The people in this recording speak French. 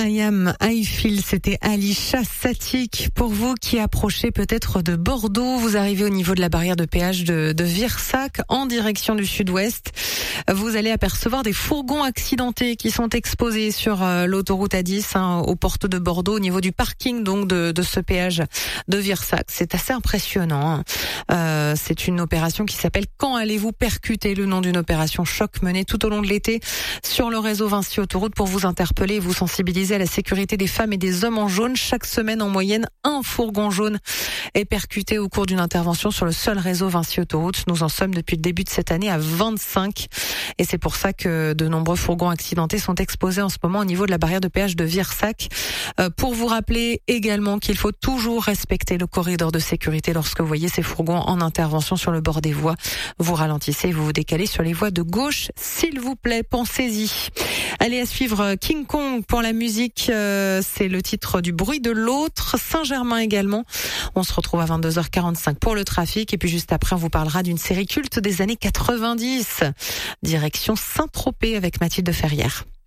I am, I feel, c'était Alisha Satik. Pour vous qui approchez peut-être de Bordeaux, vous arrivez au niveau de la barrière de péage de Virsac en direction du sud-ouest. Vous allez apercevoir des fourgons accidentés qui sont exposés sur l'autoroute A10 aux portes de Bordeaux au niveau du parking donc de ce péage de Virsac. C'est assez impressionnant. C'est une opération qui s'appelle Quand allez-vous percuter, le nom d'une opération choc menée tout au long de l'été sur le réseau Vinci Autoroute pour vous interpeller et vous sensibiliser à la sécurité des femmes et des hommes en jaune. Chaque semaine, en moyenne, un fourgon jaune est percuté au cours d'une intervention sur le seul réseau Vinci Autoroute. Nous en sommes depuis le début de cette année à 25 et c'est pour ça que de nombreux fourgons accidentés sont exposés en ce moment au niveau de la barrière de péage de Virsac. Pour vous rappeler également qu'il faut toujours respecter le corridor de sécurité lorsque vous voyez ces fourgons en intervention sur le bord des voies. Vous ralentissez et vous vous décalez sur les voies de gauche, s'il vous plaît, pensez-y. Allez, à suivre King Kong pour la musique, c'est le titre du bruit de l'autre, Saint-Germain également. On se retrouve à 22h45 pour le trafic et puis juste après on vous parlera d'une série culte des années 90, direction Saint-Tropez avec Mathilde Ferrière.